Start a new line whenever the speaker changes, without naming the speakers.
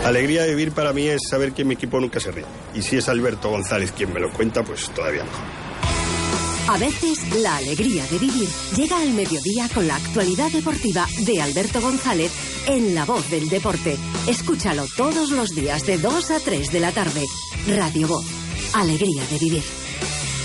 Alegría de vivir para mí es saber que mi equipo nunca se ríe. Y si es Alberto González quien me lo cuenta, pues todavía mejor.
A veces, la alegría de vivir llega al mediodía con la actualidad deportiva de Alberto González en La Voz del Deporte. Escúchalo todos los días de 2 a 3 de la tarde. Radio Voz. Alegría de vivir.